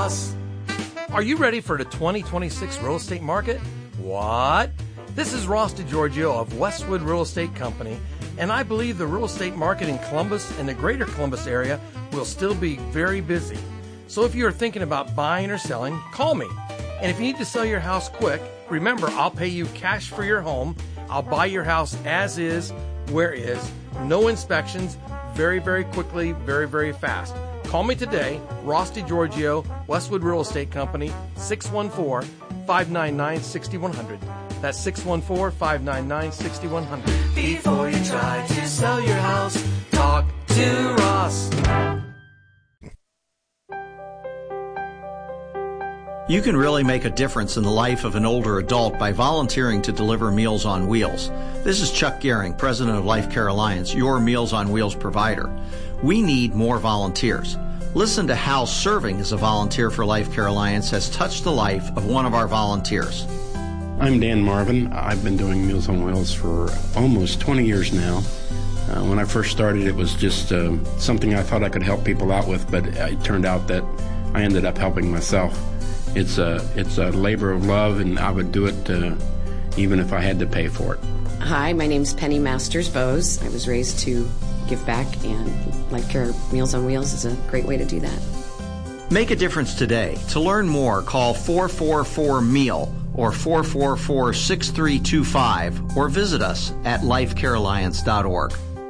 Ross. Are you ready for the 2026 real estate market? What? This is Ross DiGiorgio of Westwood Real Estate Company, and I believe the real estate market in Columbus and the greater Columbus area will still be very busy. So if you are thinking about buying or selling, call me. And if you need to sell your house quick, remember, I'll pay you cash for your home. I'll buy your house as is, where is, no inspections, very, very quickly, very, very fast. Call me today, Ross DiGiorgio, Westwood Real Estate Company, 614-599-6100. That's 614-599-6100. Before you try to sell your house, talk to Ross. You can really make a difference in the life of an older adult by volunteering to deliver Meals on Wheels. This is Chuck Gehring, president of Life Care Alliance, your Meals on Wheels provider. We need more volunteers. Listen to how serving as a volunteer for Life Care Alliance has touched the life of one of our volunteers. I'm Dan Marvin. I've been doing Meals on Wheels for almost 20 years now. When I first started, it was just something I thought I could help people out with, but it turned out that I ended up helping myself. It's a labor of love, and I would do it even if I had to pay for it. Hi, my name's Penny Masters Bose. I was raised to give back, and Life Care Meals on Wheels is a great way to do that. Make a difference today. To learn more, call 444-MEAL or 444-6325 or visit us at lifecarealliance.org.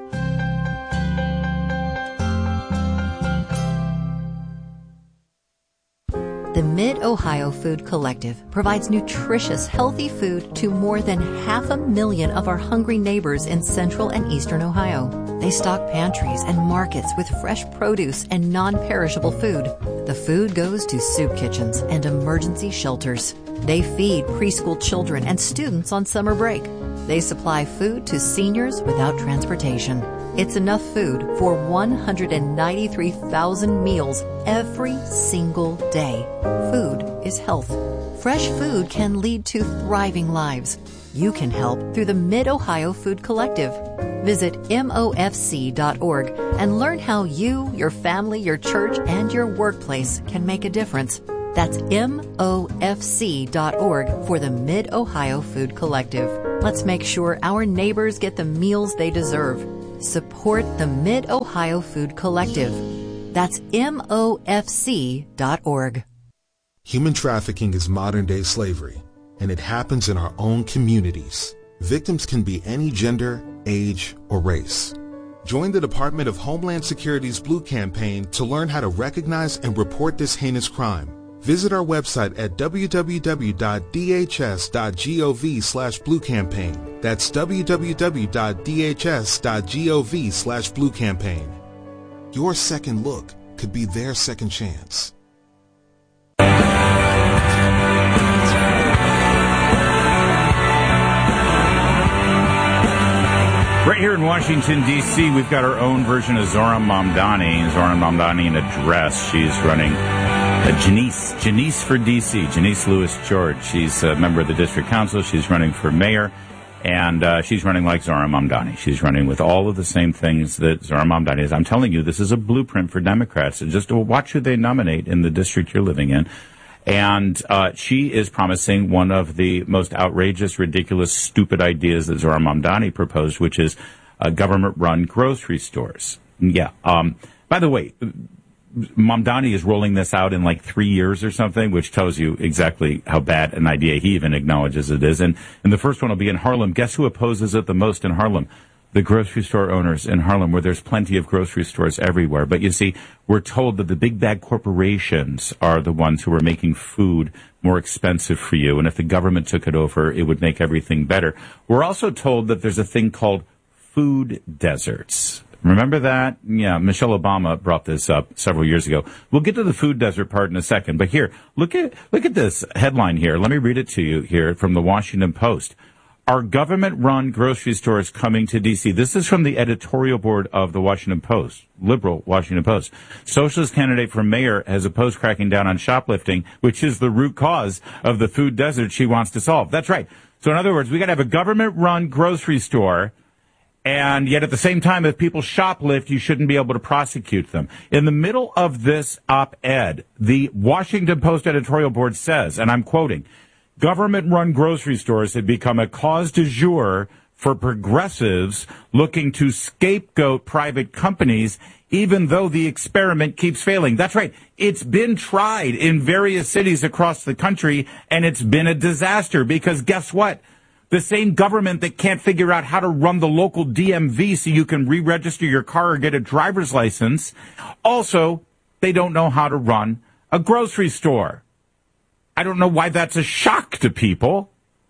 The Mid-Ohio Food Collective provides nutritious, healthy food to more than 500,000 of our hungry neighbors in central and eastern Ohio. They stock pantries and markets with fresh produce and non-perishable food. The food goes to soup kitchens and emergency shelters. They feed preschool children and students on summer break. They supply food to seniors without transportation. It's enough food for 193,000 meals every single day. Food is health. Fresh food can lead to thriving lives. You can help through the Mid-Ohio Food Collective. Visit MOFC.org and learn how you, your family, your church, and your workplace can make a difference. That's MOFC.org for the Mid-Ohio Food Collective. Let's make sure our neighbors get the meals they deserve. Support the Mid-Ohio Food Collective. That's MOFC.org. Human trafficking is modern-day slavery, and it happens in our own communities. Victims can be any gender, age, or race. Join the Department of Homeland Security's Blue Campaign to learn how to recognize and report this heinous crime. Visit our website at www.dhs.gov/bluecampaign. That's www.dhs.gov/bluecampaign. Your second look could be their second chance. Right here in Washington, D.C., we've got our own version of Zohran Mamdani. Zohran Mamdani in a dress. She's running Janice for D.C., Janice Lewis George. She's a member of the district council. She's running for mayor, and she's running like Zohran Mamdani. She's running with all of the same things that Zohran Mamdani is. I'm telling you, this is a blueprint for Democrats. And just watch who they nominate in the district you're living in. And she is promising one of the most outrageous, ridiculous, stupid ideas that Zohran Mamdani proposed, which is government-run grocery stores. Yeah. By the way, Mamdani is rolling this out in like 3 years or something, which tells you exactly how bad an idea he even acknowledges it is. And the first one will be in Harlem. Guess who opposes it the most in Harlem? The grocery store owners in Harlem, where there's plenty of grocery stores everywhere. But you see, we're told that the big bad corporations are the ones who are making food more expensive for you. And if the government took it over, it would make everything better. We're also told that there's a thing called food deserts. Remember that? Yeah, Michelle Obama brought this up several years ago. We'll get to the food desert part in a second. But here, look at this headline here. Let me read it to you here from the Washington Post. Are government-run grocery stores coming to D.C.? This is from the editorial board of the Washington Post, liberal Washington Post. Socialist candidate for mayor has opposed cracking down on shoplifting, which is the root cause of the food desert she wants to solve. That's right. So in other words, we got to have a government-run grocery store, And yet at the same time, if people shoplift, you shouldn't be able to prosecute them. In the middle of this op-ed, the Washington Post editorial board says, and I'm quoting, government-run grocery stores have become a cause du jour for progressives looking to scapegoat private companies, even though the experiment keeps failing. That's right. It's been tried in various cities across the country, and it's been a disaster because guess what? The same government that can't figure out how to run the local DMV so you can re-register your car or get a driver's license, also, they don't know how to run a grocery store. I don't know why that's a shock to people.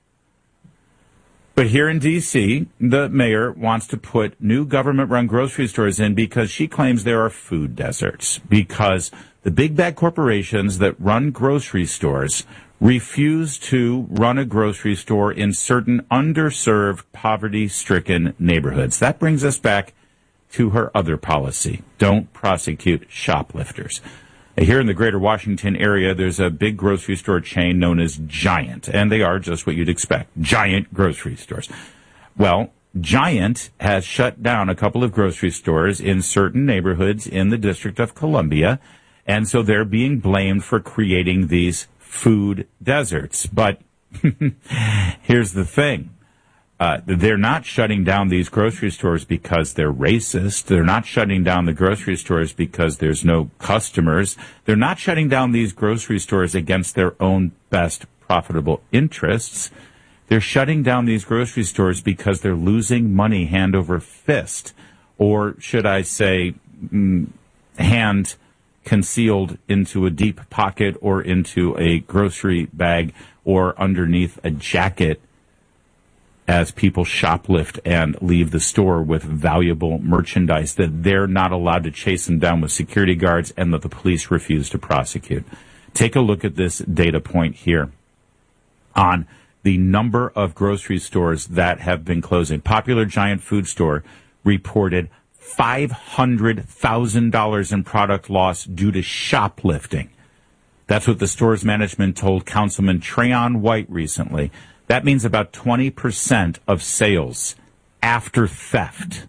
But here in D.C., the mayor wants to put new government-run grocery stores in because she claims there are food deserts, because the big bad corporations that run grocery stores refuse to run a grocery store in certain underserved, poverty-stricken neighborhoods. That brings us back to her other policy. Don't prosecute shoplifters. Here in the greater Washington area, there's a big grocery store chain known as Giant, and they are just what you'd expect, giant grocery stores. Well, Giant has shut down a couple of grocery stores in certain neighborhoods in the District of Columbia, and so they're being blamed for creating these food deserts. But here's the thing. They're not shutting down these grocery stores because they're racist. They're not shutting down the grocery stores because there's no customers. They're not shutting down these grocery stores against their own best profitable interests. They're shutting down these grocery stores because they're losing money hand over fist, or should I say, hand concealed into a deep pocket or into a grocery bag or underneath a jacket as people shoplift and leave the store with valuable merchandise that they're not allowed to chase them down with security guards and that the police refuse to prosecute. Take a look at this data point here on the number of grocery stores that have been closing. Popular Giant Food Store reported $500,000 in product loss due to shoplifting. That's what the store's management told Councilman Trayon White recently. That means about 20% of sales after theft.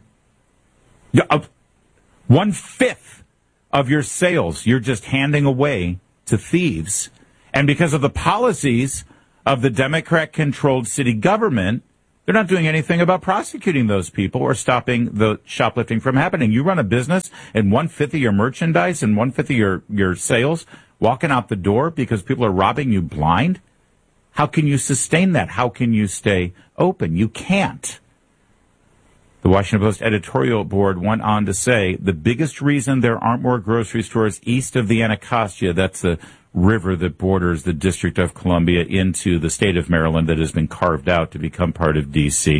1/5 of your sales you're just handing away to thieves. And because of the policies of the Democrat-controlled city government, they're not doing anything about prosecuting those people or stopping the shoplifting from happening. You run a business and 1/5 of your merchandise and 1/5 of your sales walking out the door because people are robbing you blind. How can you sustain that? How can you stay open? You can't. The Washington Post editorial board went on to say the biggest reason there aren't more grocery stores east of the Anacostia, that's the river that borders the District of Columbia into the state of Maryland that has been carved out to become part of D.C.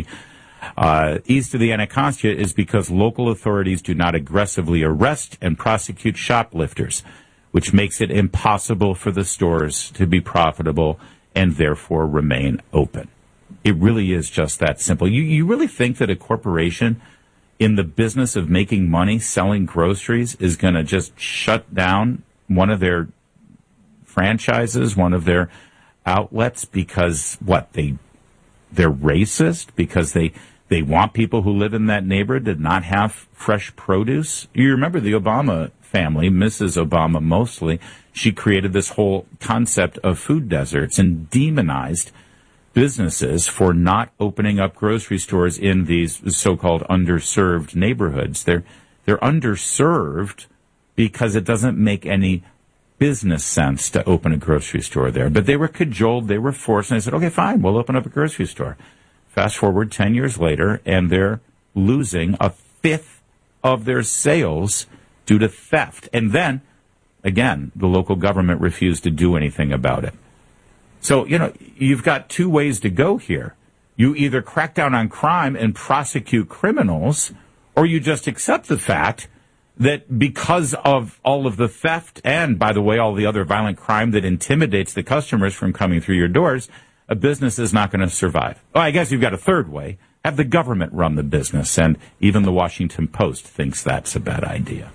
East of the Anacostia is because local authorities do not aggressively arrest and prosecute shoplifters, which makes it impossible for the stores to be profitable and therefore remain open. It really is just that simple. You really think that a corporation in the business of making money selling groceries is going to just shut down one of their franchises, one of their outlets because they're racist, because they want people who live in that neighborhood to not have fresh produce? You remember the Obama family, Mrs. Obama mostly, she created this whole concept of food deserts and demonized businesses for not opening up grocery stores in these so-called underserved neighborhoods. They're underserved because it doesn't make any business sense to open a grocery store there. But they were cajoled, they were forced, and they said, okay, fine, we'll open up a grocery store. Fast forward 10 years later, and they're losing 1/5 of their sales due to theft. And then, again, the local government refused to do anything about it. So, you've got two ways to go here. You either crack down on crime and prosecute criminals, or you just accept the fact that because of all of the theft and, by the way, all the other violent crime that intimidates the customers from coming through your doors, a business is not going to survive. Well, I guess you've got a third way. Have the government run the business, and even the Washington Post thinks that's a bad idea.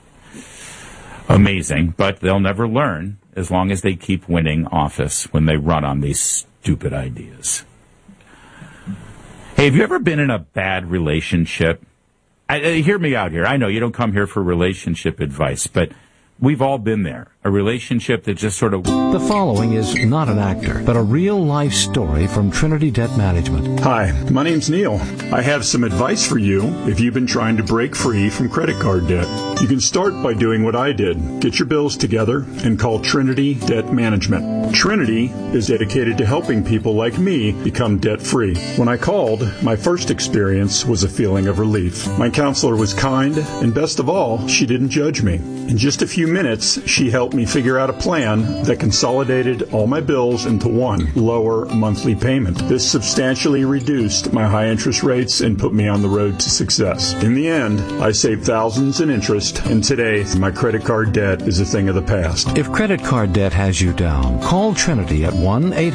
Amazing, but they'll never learn as long as they keep winning office when they run on these stupid ideas. Hey, have you ever been in a bad relationship Hear me out here. I know you don't come here for relationship advice, but we've all been there. A relationship that just sort of... The following is not an actor, but a real-life story from Trinity Debt Management. Hi, my name's Neil. I have some advice for you if you've been trying to break free from credit card debt. You can start by doing what I did. Get your bills together and call Trinity Debt Management. Trinity is dedicated to helping people like me become debt-free. When I called, my first experience was a feeling of relief. My counselor was kind, and best of all, she didn't judge me. In just a few minutes, she helped me figure out a plan that consolidated all my bills into one lower monthly payment. This substantially reduced my high interest rates and put me on the road to success. In the end, I saved thousands in interest, and today my credit card debt is a thing of the past. If credit card debt has you down, call Trinity at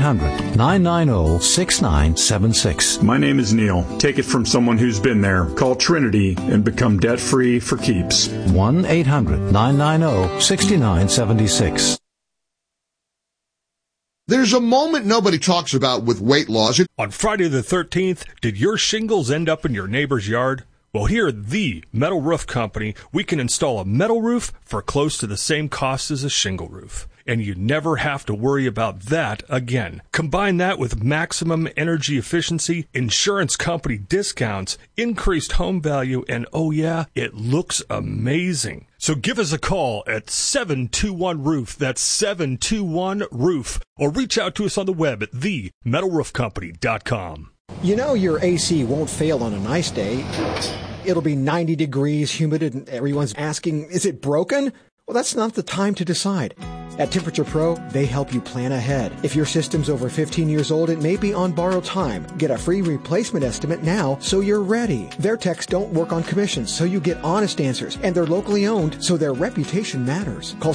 1-800-990-6976. My name is Neil. Take it from someone who's been there. Call Trinity and become debt-free for keeps. 1-800-990-6976. There's a moment nobody talks about with weight loss. On Friday the 13th, did your shingles end up in your neighbor's yard? Well, here at the Metal Roof Company, we can install a metal roof for close to the same cost as a shingle roof. And you never have to worry about that again. Combine that with maximum energy efficiency, insurance company discounts, increased home value, and oh yeah, it looks amazing. So give us a call at 721-ROOF. That's 721-ROOF. Or reach out to us on the web at themetalroofcompany.com. You know your AC won't fail on a nice day. It'll be 90 degrees, humid, and everyone's asking, is it broken? Well, that's not the time to decide. At Temperature Pro, they help you plan ahead. If your system's over 15 years old, it may be on borrowed time. Get a free replacement estimate now so you're ready. Their techs don't work on commissions, so you get honest answers. And they're locally owned, so their reputation matters. Call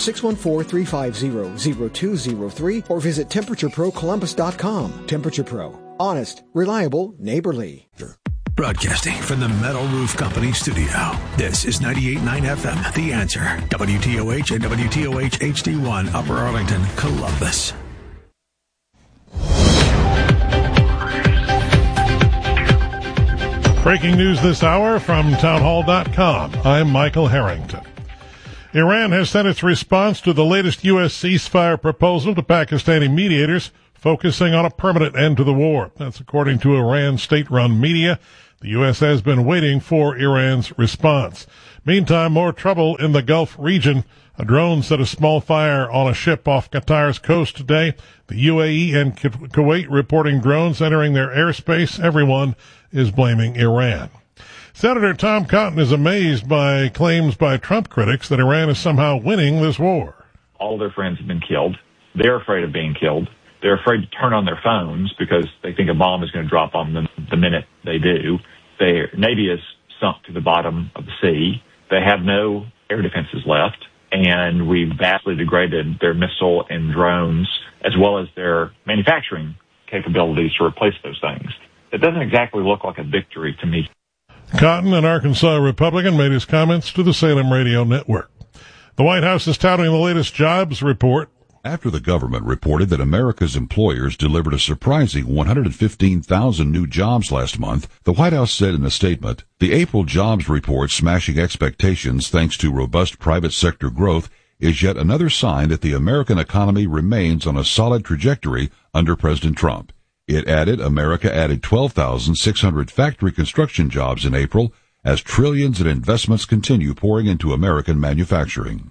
614-350-0203 or visit TemperatureProColumbus.com. Temperature Pro. Honest, reliable, neighborly. Broadcasting from the Metal Roof Company studio. This is 98.9 FM, The Answer. WTOH and WTOH HD1, Upper Arlington, Columbus. Breaking news this hour from townhall.com. I'm Michael Harrington. Iran has sent its response to the latest U.S. ceasefire proposal to Pakistani mediators, focusing on a permanent end to the war. That's according to Iran state-run media. The U.S. has been waiting for Iran's response. Meantime, more trouble in the Gulf region. A drone set a small fire on a ship off Qatar's coast today. The UAE and Kuwait reporting drones entering their airspace. Everyone is blaming Iran. Senator Tom Cotton is amazed by claims by Trump critics that Iran is somehow winning this war. All their friends have been killed. They're afraid of being killed. They're afraid to turn on their phones because they think a bomb is going to drop on them the minute they do. Their Navy is sunk to the bottom of the sea. They have no air defenses left, and we've vastly degraded their missile and drones as well as their manufacturing capabilities to replace those things. It doesn't exactly look like a victory to me. Cotton, an Arkansas Republican, made his comments to the Salem Radio Network. The White House is touting the latest jobs report. After the government reported that America's employers delivered a surprising 115,000 new jobs last month, the White House said in a statement, the April jobs report smashing expectations thanks to robust private sector growth is yet another sign that the American economy remains on a solid trajectory under President Trump. It added America added 12,600 factory construction jobs in April as trillions in investments continue pouring into American manufacturing.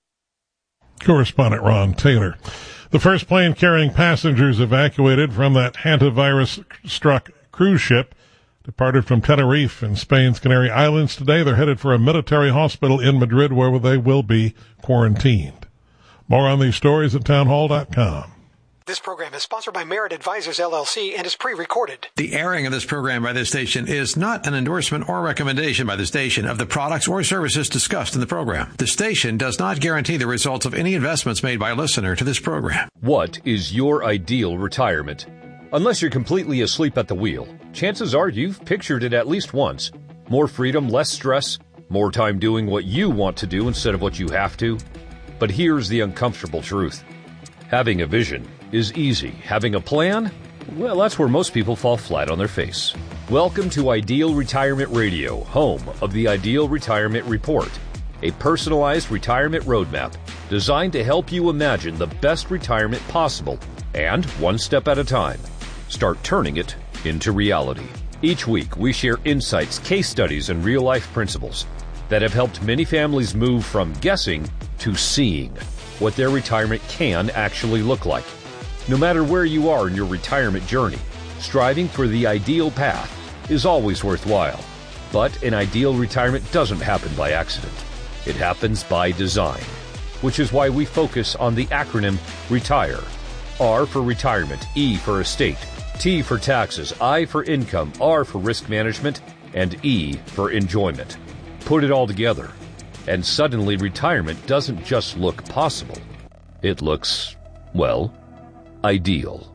Correspondent Ron Taylor. The first plane carrying passengers evacuated from that hantavirus-struck cruise ship departed from Tenerife in Spain's Canary Islands today. They're headed for a military hospital in Madrid where they will be quarantined. More on these stories at townhall.com. This program is sponsored by Merit Advisors, LLC, and is pre-recorded. The airing of this program by this station is not an endorsement or recommendation by the station of the products or services discussed in the program. The station does not guarantee the results of any investments made by a listener to this program. What is your ideal retirement? Unless you're completely asleep at the wheel, chances are you've pictured it at least once. More freedom, less stress, more time doing what you want to do instead of what you have to. But here's the uncomfortable truth. Having a vision is easy. Having a plan? Well, that's where most people fall flat on their face. Welcome to Ideal Retirement Radio, home of the Ideal Retirement Report, a personalized retirement roadmap designed to help you imagine the best retirement possible and, one step at a time, start turning it into reality. Each week, we share insights, case studies, and real-life principles that have helped many families move from guessing to seeing what their retirement can actually look like. No matter where you are in your retirement journey, striving for the ideal path is always worthwhile. But an ideal retirement doesn't happen by accident. It happens by design, which is why we focus on the acronym RETIRE. R for retirement, E for estate, T for taxes, I for income, R for risk management, and E for enjoyment. Put it all together, and suddenly retirement doesn't just look possible. It looks, well, ideal.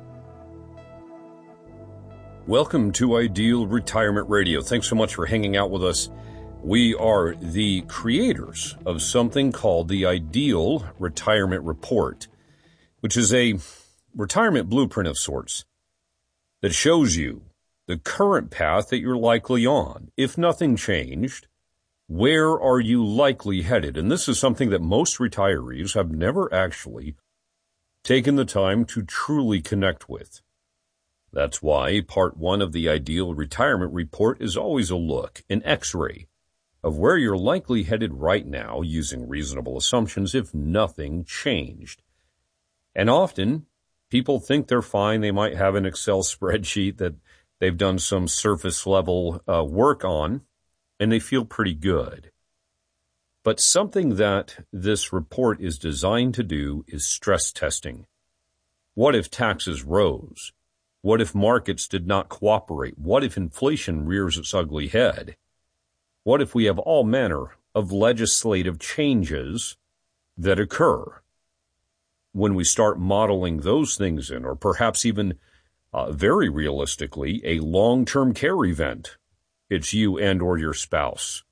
Welcome to Ideal Retirement Radio. Thanks so much for hanging out with us. We are the creators of something called the Ideal Retirement Report, which is a retirement blueprint of sorts that shows you the current path that you're likely on. If nothing changed, where are you likely headed? And this is something that most retirees have never actually taken the time to truly connect with. That's why part one of the Ideal Retirement Report is always a look, an x-ray, of where you're likely headed right now using reasonable assumptions if nothing changed. And often, people think they're fine. They might have an Excel spreadsheet that they've done some surface level work on, and they feel pretty good. But something that this report is designed to do is stress testing. What if taxes rose? What if markets did not cooperate? What if inflation rears its ugly head? What if we have all manner of legislative changes that occur? When we start modeling those things in, or perhaps even very realistically, a long-term care event, it's you and or your spouse.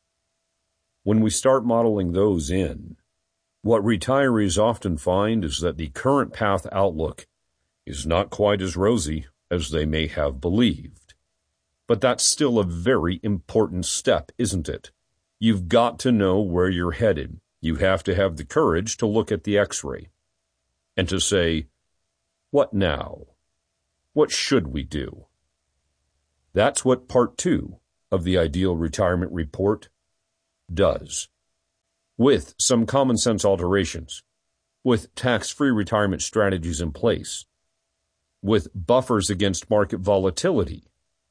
When we start modeling those in, what retirees often find is that the current path outlook is not quite as rosy as they may have believed. But that's still a very important step, isn't it? You've got to know where you're headed. You have to have the courage to look at the x-ray and to say, what now? What should we do? That's what part two of the Ideal Retirement Report does. With some common sense alterations, with tax-free retirement strategies in place, with buffers against market volatility.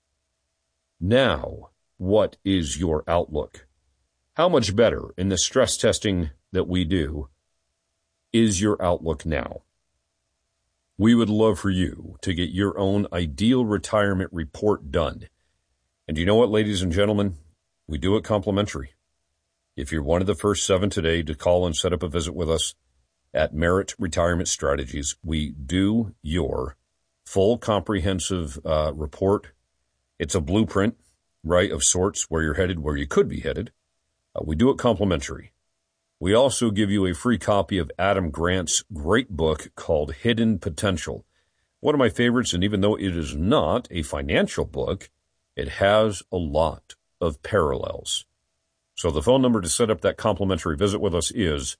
Now, what is your outlook? How much better in the stress testing that we do is your outlook now? We would love for you to get your own Ideal Retirement Report done. And you know what, ladies and gentlemen? We do it complimentary. If you're one of the first 7 today to call and set up a visit with us at Merit Retirement Strategies, we do your full comprehensive report. It's a blueprint, right, of sorts, where you're headed, where you could be headed. We do it complimentary. We also give you a free copy of Adam Grant's great book called Hidden Potential. One of my favorites, and even though it is not a financial book, it has a lot of parallels. So the phone number to set up that complimentary visit with us is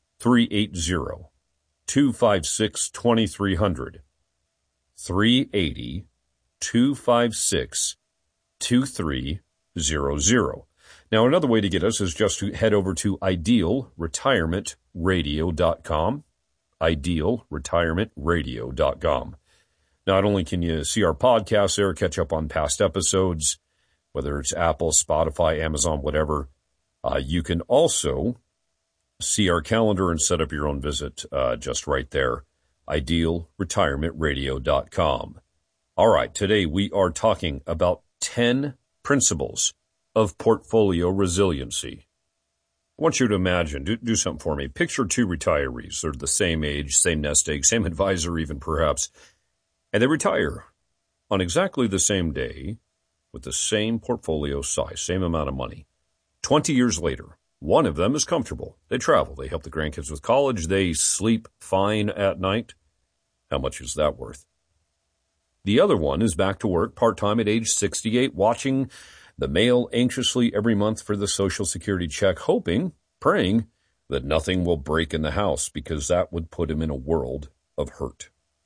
380-256-2300. 380-256-2300. Now, another way to get us is just to head over to idealretirementradio.com, idealretirementradio.com. Not only can you see our podcasts there, catch up on past episodes, whether it's Apple, Spotify, Amazon, whatever, you can also see our calendar and set up your own visit just right there. idealretirementradio.com. All right, today we are talking about 10 principles of portfolio resiliency. I want you to imagine, do something for me. Picture 2 retirees. They're the same age, same nest egg, same advisor even perhaps, and they retire on exactly the same day with the same portfolio size, same amount of money. 20 years later, one of them is comfortable. They travel. They help the grandkids with college. They sleep fine at night. How much is that worth? The other one is back to work part-time at age 68, watching the mail anxiously every month for the Social Security check, hoping, praying, that nothing will break in the house because that would put him in a world of hurt.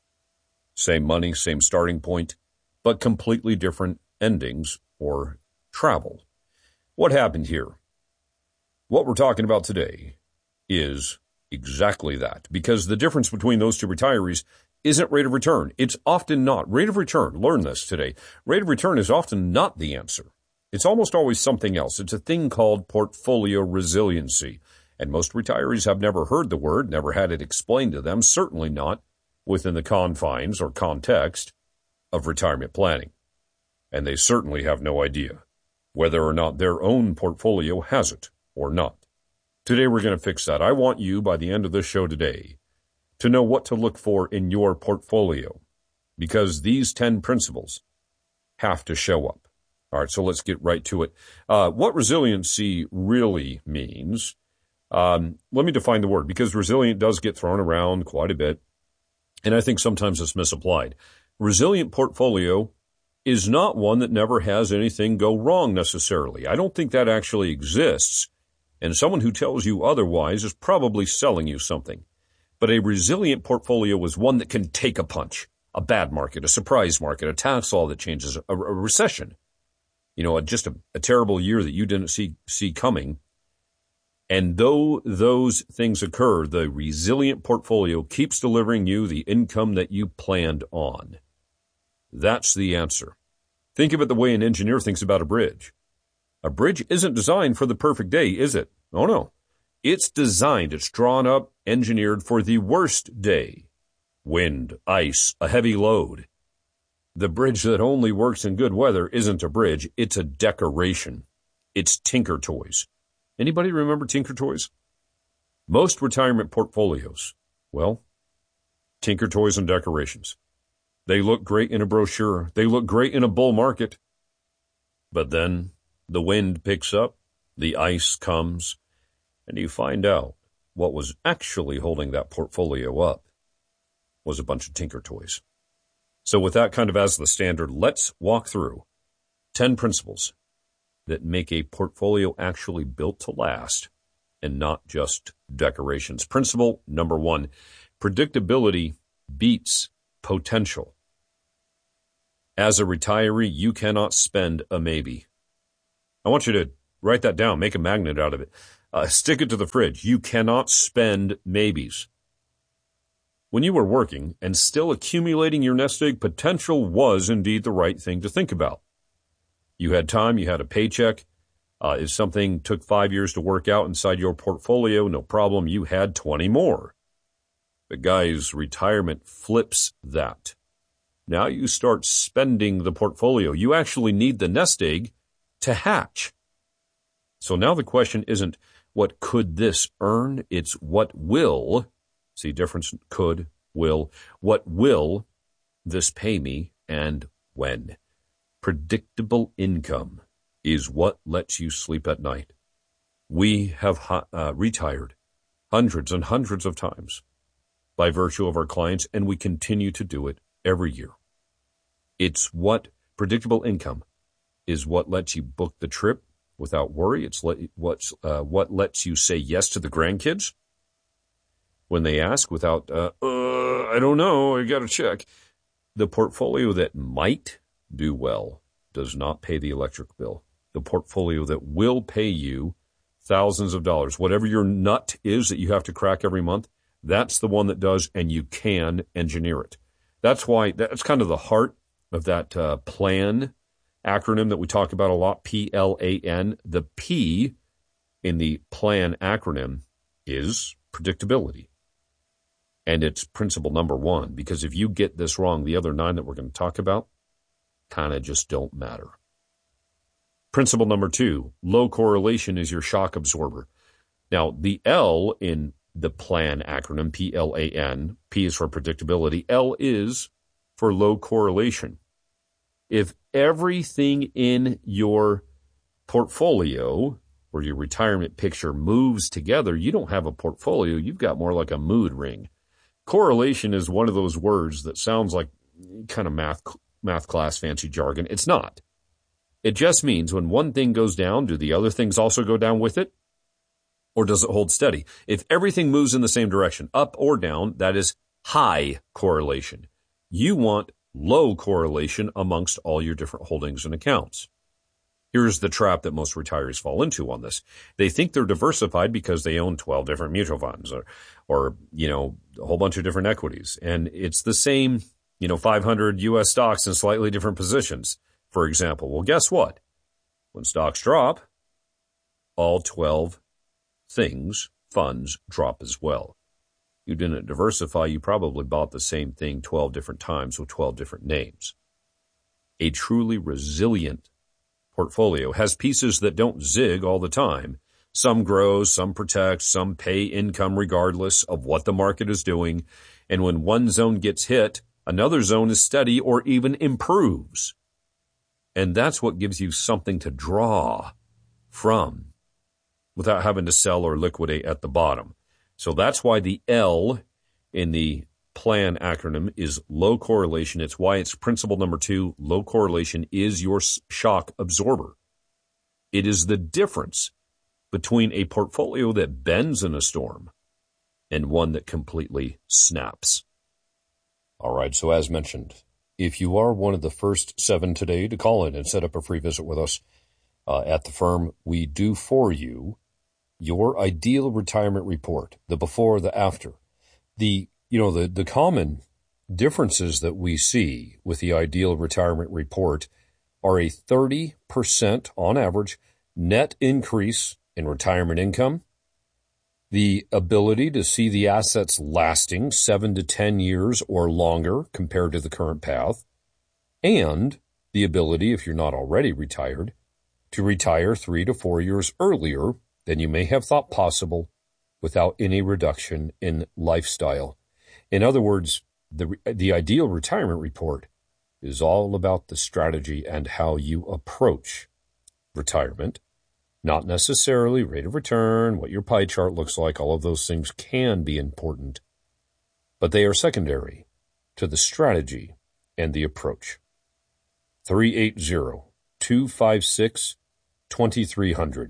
Same money, same starting point, but completely different endings or travel. What happened here? What we're talking about today is exactly that, because the difference between those two retirees isn't rate of return. It's often not. Rate of return, learn this today. Rate of return is often not the answer. It's almost always something else. It's a thing called portfolio resiliency. And most retirees have never heard the word, never had it explained to them, certainly not within the confines or context of retirement planning. And they certainly have no idea whether or not their own portfolio has it or not. Today we're going to fix that. I want you, by the end of this show today, to know what to look for in your portfolio, because these 10 principles have to show up. All right, so let's get right to it. What resiliency really means, let me define the word, because resilient does get thrown around quite a bit, and I think sometimes it's misapplied. Resilient portfolio is not one that never has anything go wrong necessarily. I don't think that actually exists, and someone who tells you otherwise is probably selling you something. But a resilient portfolio is one that can take a punch, a bad market, a surprise market, a tax law that changes, a recession, just a terrible year that you didn't see coming. And though those things occur, the resilient portfolio keeps delivering you the income that you planned on. That's the answer. Think of it the way an engineer thinks about a bridge. A bridge isn't designed for the perfect day, is it? Oh, no. It's designed, it's drawn up, engineered for the worst day. Wind, ice, a heavy load. The bridge that only works in good weather isn't a bridge, it's a decoration. It's Tinker Toys. Anybody remember Tinker Toys? Most retirement portfolios, well, Tinker Toys and decorations. They look great in a brochure. They look great in a bull market. But then the wind picks up, the ice comes, and you find out what was actually holding that portfolio up was a bunch of Tinker Toys. So with that kind of as the standard, let's walk through 10 principles that make a portfolio actually built to last and not just decorations. Principle number 1, predictability beats potential. As a retiree, you cannot spend a maybe. I want you to write that down, make a magnet out of it. Stick it to the fridge. You cannot spend maybes. When you were working and still accumulating your nest egg, potential was indeed the right thing to think about. You had time, you had a paycheck. If something took 5 years to work out inside your portfolio, no problem, you had 20 more. But guys, retirement flips that. Now you start spending the portfolio. You actually need the nest egg to hatch. So now the question isn't, what could this earn? It's what will, see difference, could, will, what will this pay me and when? Predictable income is what lets you sleep at night. We have retired hundreds and hundreds of times by virtue of our clients, and we continue to do it every year. It's what predictable income is what lets you book the trip without worry. It's what lets you say yes to the grandkids when they ask without, I don't know, I got to check. The portfolio that might do well does not pay the electric bill. The portfolio that will pay you thousands of dollars, whatever your nut is that you have to crack every month, that's the one that does, and you can engineer it. That's kind of the heart of that plan acronym that we talk about a lot, PLAN. The P in the plan acronym is predictability. And it's principle number 1, because if you get this wrong, the other 9 that we're going to talk about kind of just don't matter. Principle number 2, low correlation is your shock absorber. Now, the L in the plan acronym, PLAN, P is for predictability, L is for low correlation. If everything in your portfolio or your retirement picture moves together, you don't have a portfolio, you've got more like a mood ring. Correlation is one of those words that sounds like kind of math math class fancy jargon. It's not. It just means when one thing goes down, do the other things also go down with it? Or does it hold steady? If everything moves in the same direction, up or down, that is high correlation. You want low correlation amongst all your different holdings and accounts. Here's the trap that most retirees fall into on this. They think they're diversified because they own 12 different mutual funds or a whole bunch of different equities. And it's the same, 500 U.S. stocks in slightly different positions, for example. Well, guess what? When stocks drop, all 12 funds drop as well. You didn't diversify, you probably bought the same thing 12 different times with 12 different names. A truly resilient portfolio has pieces that don't zig all the time. Some grow, some protect, some pay income regardless of what the market is doing. And when one zone gets hit, another zone is steady or even improves. And that's what gives you something to draw from without having to sell or liquidate at the bottom. So that's why the L in the PLAN acronym is low correlation. It's why it's principle number 2. Low correlation is your shock absorber. It is the difference between a portfolio that bends in a storm and one that completely snaps. All right, so as mentioned, if you are one of the first 7 today to call in and set up a free visit with us at the firm, we do for you your ideal retirement report, the before, the after. The common differences that we see with the ideal retirement report are a 30% on average net increase in retirement income, the ability to see the assets lasting 7 to 10 years or longer compared to the current path, and the ability, if you're not already retired, to retire 3 to 4 years earlier than you may have thought possible without any reduction in lifestyle. In other words, the ideal retirement report is all about the strategy and how you approach retirement, not necessarily rate of return, what your pie chart looks like. All of those things can be important, but they are secondary to the strategy and the approach. 380-256-2300,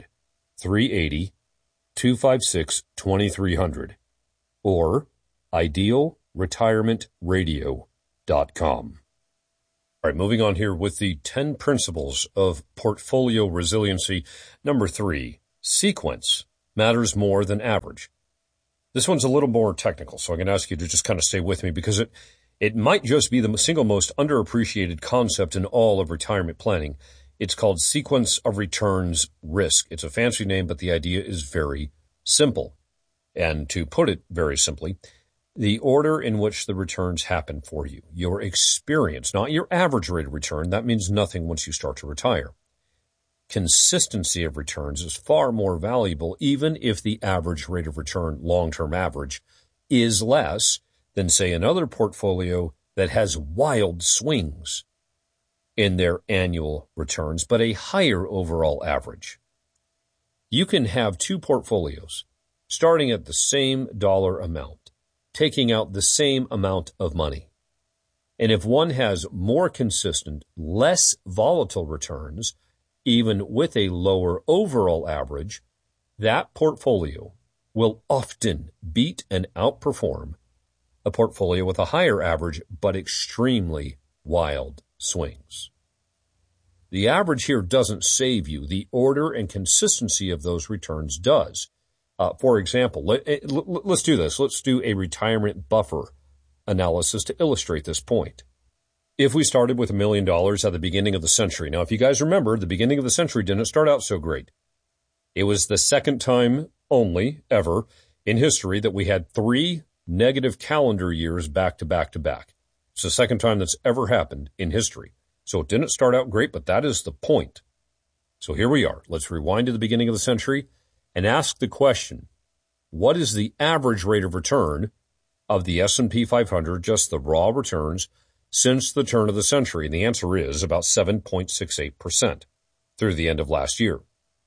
380-256-2300, or idealretirementradio.com. All right, moving on here with the 10 principles of portfolio resiliency. Number 3, sequence matters more than average. This one's a little more technical, so I'm going to ask you to just kind of stay with me because it might just be the single most underappreciated concept in all of retirement planning. It's called sequence of returns risk. It's a fancy name, but the idea is very simple. And to put it very simply, the order in which the returns happen for you, your experience, not your average rate of return. That means nothing once you start to retire. Consistency of returns is far more valuable, even if the average rate of return, long-term average, is less than, say, another portfolio that has wild swings in their annual returns, but a higher overall average. You can have 2 portfolios starting at the same dollar amount, taking out the same amount of money. And if one has more consistent, less volatile returns, even with a lower overall average, that portfolio will often beat and outperform a portfolio with a higher average but extremely wild swings. The average here doesn't save you. The order and consistency of those returns does. For example, let's do this. Let's do a retirement buffer analysis to illustrate this point. If we started with $1 million at the beginning of the century. Now, if you guys remember, the beginning of the century didn't start out so great. It was the second time only ever in history that we had 3 negative calendar years back to back to back. It's the second time that's ever happened in history. So it didn't start out great, but that is the point. So here we are. Let's rewind to the beginning of the century and ask the question, what is the average rate of return of the S&P 500, just the raw returns, since the turn of the century? And the answer is about 7.68% through the end of last year.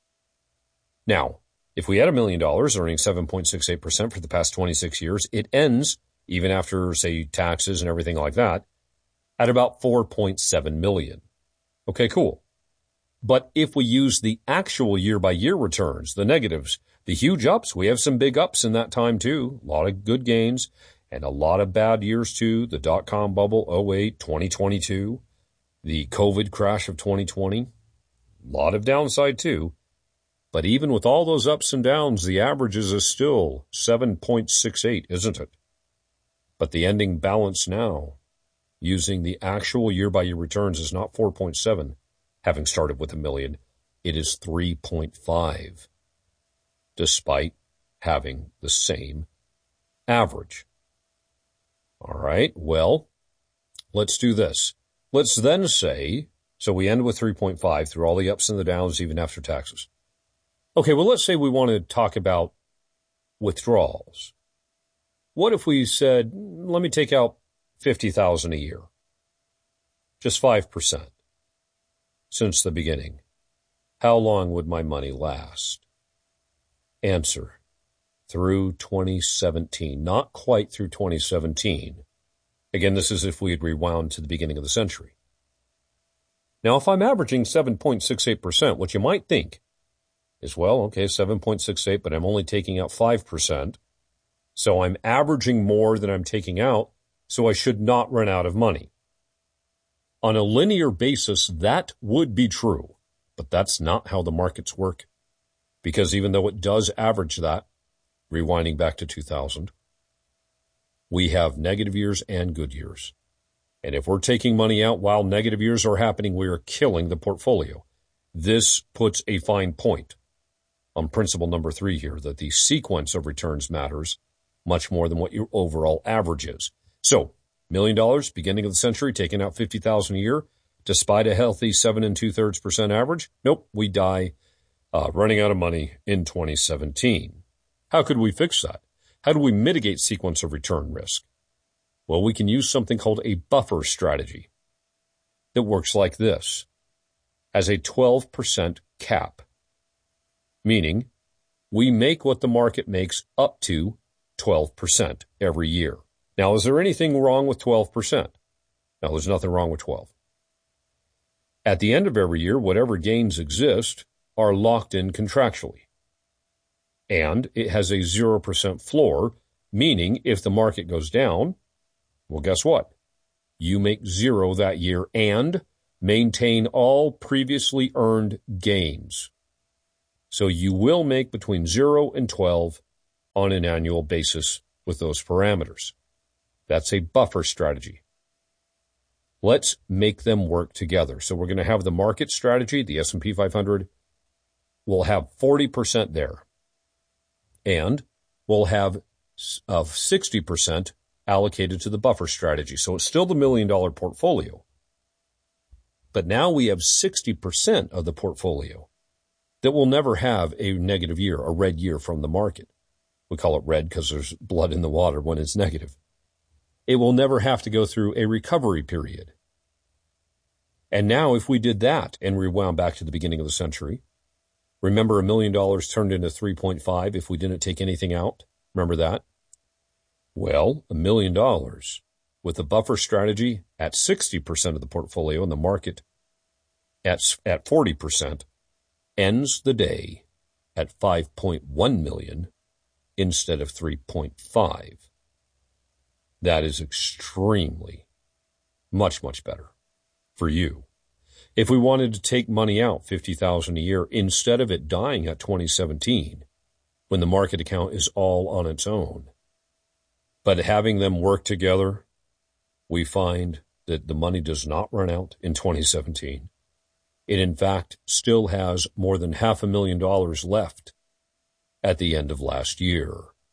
Now, if we had $1 million earning 7.68% for the past 26 years, it ends, even after, say, taxes and everything like that, at about 4.7 million. Okay, cool. But if we use the actual year-by-year returns, the negatives, the huge ups, we have some big ups in that time too, a lot of good gains, and a lot of bad years too, the dot-com bubble, 08, 2022, the COVID crash of 2020, a lot of downside too. But even with all those ups and downs, the averages is still 7.68, isn't it? But the ending balance now, using the actual year-by-year returns, is not 4.7, having started with $1 million. It is 3.5, despite having the same average. All right, well, let's do this. Let's then say, so we end with 3.5 through all the ups and the downs, even after taxes. Okay, well, let's say we want to talk about withdrawals. What if we said, let me take out $50,000 a year, just 5% since the beginning? How long would my money last? Answer, through 2017, not quite through 2017. Again, this is if we had rewound to the beginning of the century. Now, if I'm averaging 7.68%, what you might think is, well, okay, 7.68, but I'm only taking out 5%. So I'm averaging more than I'm taking out, so I should not run out of money. On a linear basis, that would be true, but that's not how the markets work. Because even though it does average that, rewinding back to 2000, we have negative years and good years. And if we're taking money out while negative years are happening, we are killing the portfolio. This puts a fine point on principle number 3 here, that the sequence of returns matters much more than what your overall average is. So, $1 million, beginning of the century, taking out $50,000 a year, despite a healthy 7 2/3% average. Nope, we die running out of money in 2017. How could we fix that? How do we mitigate sequence of return risk? Well, we can use something called a buffer strategy that works like this, as a 12% cap, meaning we make what the market makes up to 12% every year. Now, is there anything wrong with 12%? No, there's nothing wrong with 12. At the end of every year, whatever gains exist are locked in contractually. And it has a 0% floor, meaning if the market goes down, well, guess what? You make 0 that year and maintain all previously earned gains. So you will make between 0 and 12 on an annual basis with those parameters. That's a buffer strategy. Let's make them work together. So we're going to have the market strategy, the S&P 500. We'll have 40% there. And we'll have 60% allocated to the buffer strategy. So it's still the $1 million portfolio. But now we have 60% of the portfolio that will never have a negative year, a red year from the market. We call it red because there's blood in the water when it's negative. It will never have to go through a recovery period. And now if we did that and rewound back to the beginning of the century, remember $1 million turned into 3.5 if we didn't take anything out? Remember that? Well, $1 million with the buffer strategy at 60% of the portfolio and the market at 40% ends the day at 5.1 million instead of 3.5. That is extremely much, much better for you. If we wanted to take money out, $50,000 a year, instead of it dying at 2017, when the market account is all on its own, but having them work together, we find that the money does not run out in 2017. It, in fact, still has more than $500,000 left at the end of last year.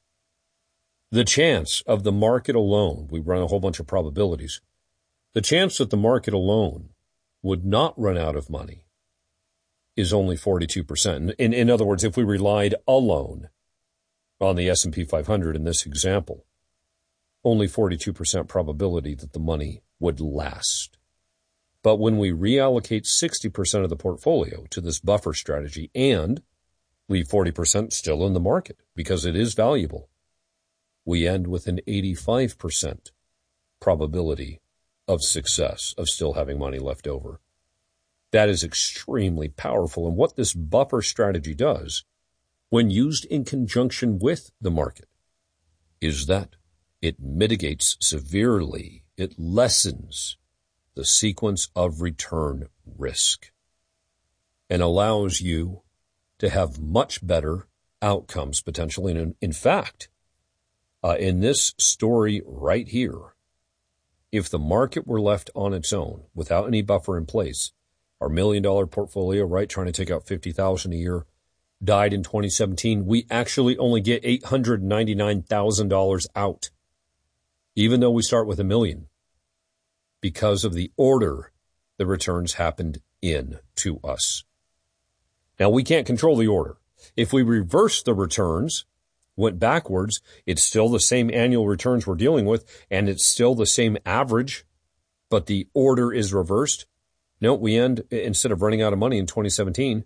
The chance of the market alone, we run a whole bunch of probabilities, the chance that the market alone would not run out of money is only 42%. In other words, if we relied alone on the S&P 500 in this example, only 42% probability that the money would last. But when we reallocate 60% of the portfolio to this buffer strategy and leave 40% still in the market because it is valuable, we end with an 85% probability of success, of still having money left over. That is extremely powerful. And what this buffer strategy does, when used in conjunction with the market, is that it mitigates severely, it lessens the sequence of return risk and allows you to have much better outcomes potentially. And in fact, in this story right here, if the market were left on its own without any buffer in place, our $1 million portfolio, right, trying to take out $50,000 a year, died in 2017. We actually only get $899,000 out, even though we start with $1 million, because of the order the returns happened in to us. Now, we can't control the order. If we reverse the returns, went backwards, it's still the same annual returns we're dealing with, and it's still the same average, but the order is reversed. No, we end, instead of running out of money in 2017,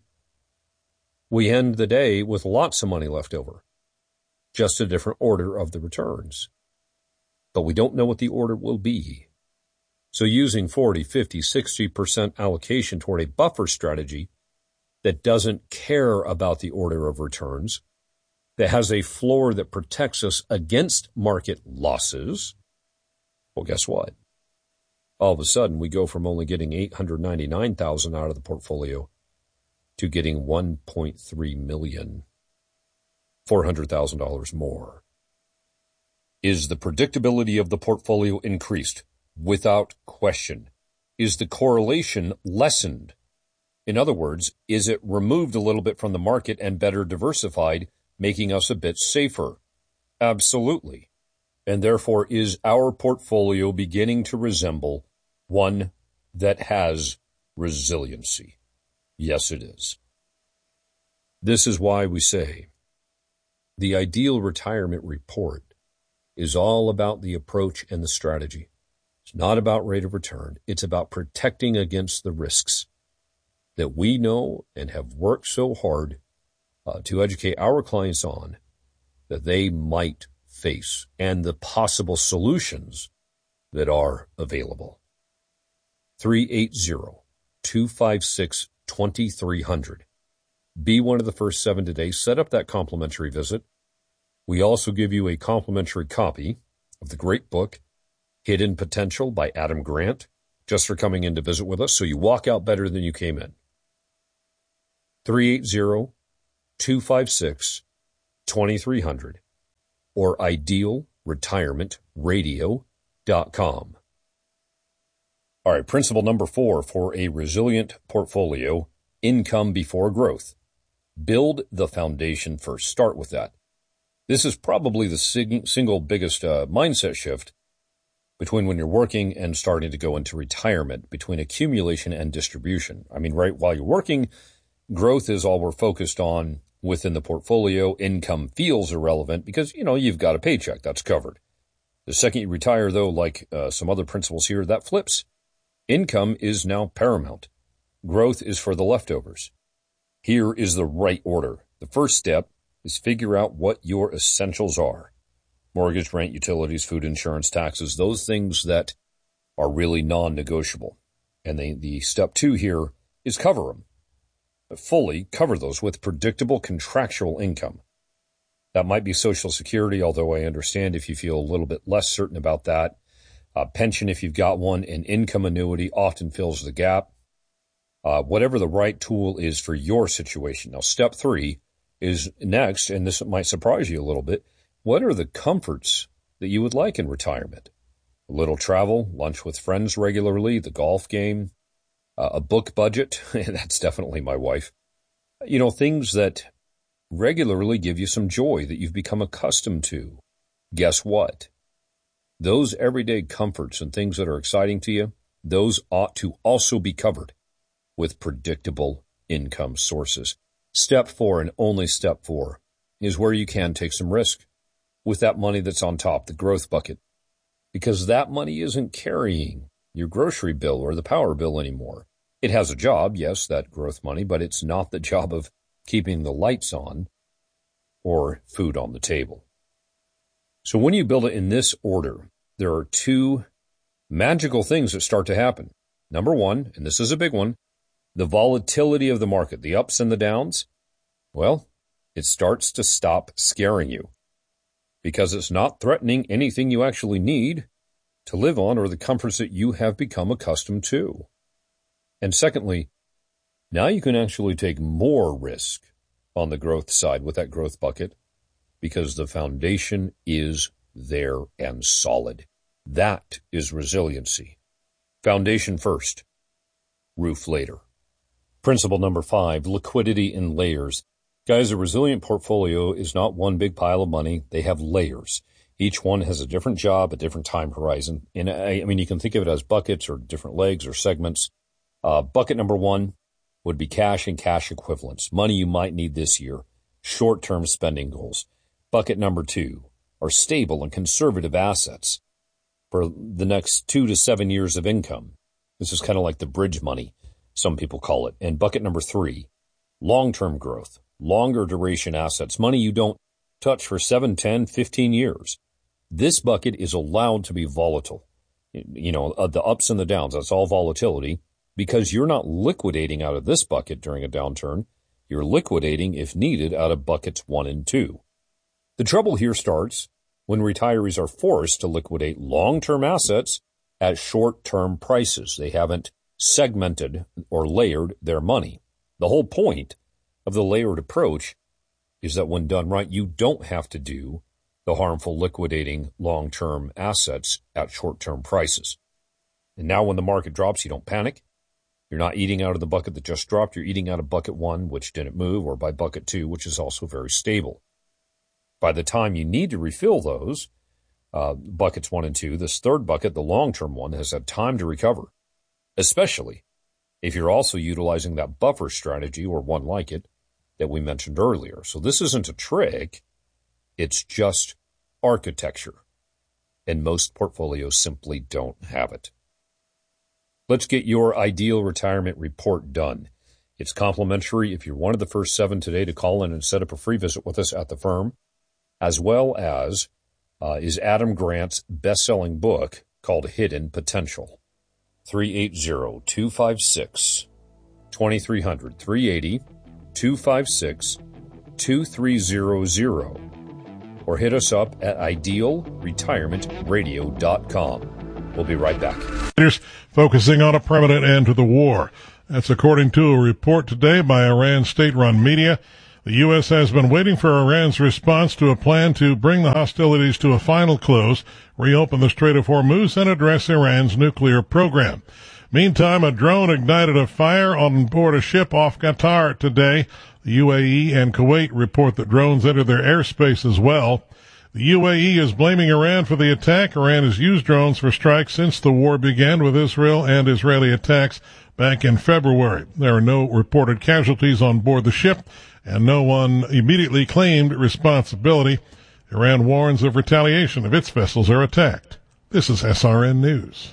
we end the day with lots of money left over. Just a different order of the returns. But we don't know what the order will be. So using 40, 50, 60% allocation toward a buffer strategy that doesn't care about the order of returns, that has a floor that protects us against market losses, well, guess what? All of a sudden, we go from only getting $899,000 out of the portfolio to getting $1.3 million, $400,000 more. Is the predictability of the portfolio increased? Without question. Is the correlation lessened? In other words, is it removed a little bit from the market and better diversified, making us a bit safer? Absolutely. And therefore, is our portfolio beginning to resemble one that has resiliency? Yes, it is. This is why we say the Ideal Retirement Report is all about the approach and the strategy. It's not about rate of return. It's about protecting against the risks that we know and have worked so hard to educate our clients on that they might face and the possible solutions that are available. 380-256-2300. Be one of the first 7 today. Set up that complimentary visit. We also give you a complimentary copy of the great book, Hidden Potential by Adam Grant, just for coming in to visit with us, so you walk out better than you came in. 380-256-2300 or idealretirementradio.com. All right, principle number 4 for a resilient portfolio, income before growth. Build the foundation first. Start with that. This is probably the single biggest mindset shift between when you're working and starting to go into retirement, between accumulation and distribution. I mean, right while you're working, growth is all we're focused on within the portfolio. Income feels irrelevant because, you've got a paycheck. That's covered. The second you retire, though, like some other principles here, that flips. Income is now paramount. Growth is for the leftovers. Here is the right order. The first step is figure out what your essentials are. Mortgage, rent, utilities, food, insurance, taxes, those things that are really non-negotiable. And the step 2 here is cover them. Fully cover those with predictable contractual income. That might be Social Security, although I understand if you feel a little bit less certain about that. Pension, if you've got one, an income annuity often fills the gap. Whatever the right tool is for your situation. Now, step 3 is next, and this might surprise you a little bit. What are the comforts that you would like in retirement? A little travel, lunch with friends regularly, the golf game, a book budget. That's definitely my wife. Things that regularly give you some joy that you've become accustomed to. Guess what? Those everyday comforts and things that are exciting to you, those ought to also be covered with predictable income sources. Step 4, and only step 4, is where you can take some risk with that money that's on top, the growth bucket, because that money isn't carrying your grocery bill or the power bill anymore. It has a job, yes, that growth money, but it's not the job of keeping the lights on or food on the table. So when you build it in this order, there are 2 magical things that start to happen. Number one, and this is a big one, the volatility of the market, the ups and the downs, well, it starts to stop scaring you because it's not threatening anything you actually need to live on or the comforts that you have become accustomed to. And secondly, now you can actually take more risk on the growth side with that growth bucket because the foundation is there and solid. That is resiliency. Foundation first, roof later. Principle number 5, liquidity in layers. Guys, a resilient portfolio is not one big pile of money. They have layers. Each one has a different job, a different time horizon. And I mean, you can think of it as buckets or different legs or segments. Bucket number 1 would be cash and cash equivalents, money you might need this year, short-term spending goals. Bucket number 2 are stable and conservative assets for the next 2 to 7 years of income. This is kind of like the bridge money, some people call it. And bucket number 3, long-term growth, longer duration assets, money you don't touch for 7, 10, 15 years. This bucket is allowed to be volatile. You know, the ups and the downs, that's all volatility because you're not liquidating out of this bucket during a downturn. You're liquidating, if needed, out of buckets 1 and 2. The trouble here starts when retirees are forced to liquidate long-term assets at short-term prices. They haven't segmented or layered their money. The whole point of the layered approach is that when done right, you don't have to do the harmful liquidating long-term assets at short-term prices. And now when the market drops, you don't panic. You're not eating out of the bucket that just dropped. You're eating out of bucket 1, which didn't move, or by bucket 2, which is also very stable. By the time you need to refill those, buckets 1 and 2, this third bucket, the long-term one, has had time to recover, especially if you're also utilizing that buffer strategy or one like it that we mentioned earlier. So this isn't a trick. It's just architecture. And most portfolios simply don't have it. Let's get your ideal retirement report done. It's complimentary if you're one of the first 7 today to call in and set up a free visit with us at the firm, as well as is Adam Grant's best-selling book called Hidden Potential. 380-256-2300. 380-256-2300. Or hit us up at idealretirementradio.com. We'll be right back. Focusing on a permanent end to the war. That's according to a report today by Iran state-run media. The U.S. has been waiting for Iran's response to a plan to bring the hostilities to a final close, reopen the Strait of Hormuz, and address Iran's nuclear program. Meantime, a drone ignited a fire on board a ship off Qatar today. The UAE and Kuwait report that drones entered their airspace as well. The UAE is blaming Iran for the attack. Iran has used drones for strikes since the war began with Israel and Israeli attacks back in February. There are no reported casualties on board the ship, and no one immediately claimed responsibility. Iran warns of retaliation if its vessels are attacked. This is SRN News.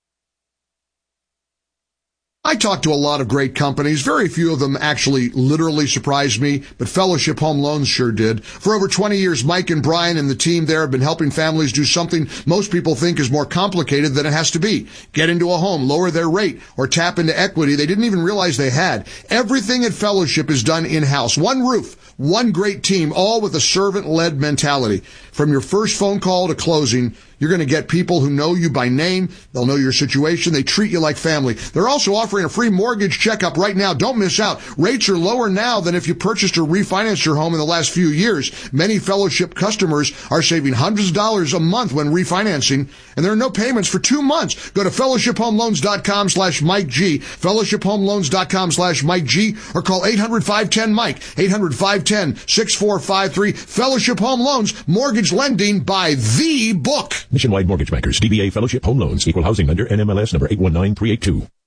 I talked to a lot of great companies. Very few of them actually literally surprised me, but Fellowship Home Loans sure did. For over 20 years, Mike and Brian and the team there have been helping families do something most people think is more complicated than it has to be. Get into a home, lower their rate, or tap into equity they didn't even realize they had. Everything at Fellowship is done in-house. One roof, one great team, all with a servant-led mentality. From your first phone call to closing, you're going to get people who know you by name. They'll know your situation. They treat you like family. They're also offering a free mortgage checkup right now. Don't miss out. Rates are lower now than if you purchased or refinanced your home in the last few years. Many Fellowship customers are saving hundreds of dollars a month when refinancing, and there are no payments for 2 months. Go to fellowshiphomeloans.com/Mike G, fellowshiphomeloans.com/Mike G, or call 800-510-MIKE, 800-510-6453. Fellowship Home Loans, mortgage lending by the book. Nationwide Mortgage Bankers, DBA Fellowship Home Loans, Equal Housing Lender, NMLS number 819382.